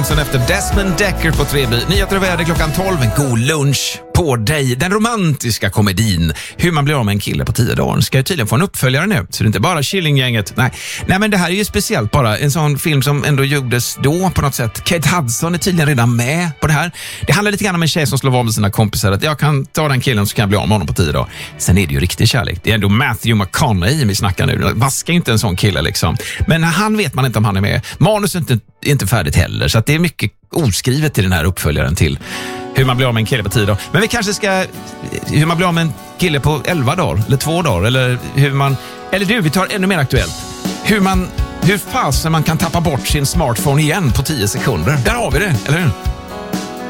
Bengtsson efter Desmond Decker på 3B. Nyheter och väder klockan 12. En god lunch på dig. Den romantiska komedin Hur man blir av med en kille på 10 dagar ska ju tydligen få en uppföljare nu. Så det är inte bara Killinggänget. Nej, men det här är ju speciellt bara. En sån film som ändå gjordes då på något sätt. Kate Hudson är tydligen redan med på det här. Det handlar lite grann om en tjej som slår av med sina kompisar. Att jag kan ta den killen så kan jag bli av med honom på 10 dagar. Sen är det ju riktig kärlek. Det är ändå Matthew McConaughey vi snackar nu. Vaskar inte en sån kille liksom. Men han vet man inte om han är med. Manus är inte färdigt heller. Så att det är mycket oskrivet till den här uppföljaren till Hur man blir av med en kille på 10 dagar. Men vi kanske ska hur man blir av med en kille på 11 dagar eller 2 dagar eller vi tar ännu mer aktuellt. Hur fasen man kan tappa bort sin smartphone igen på 10 sekunder. Där har vi det, eller hur?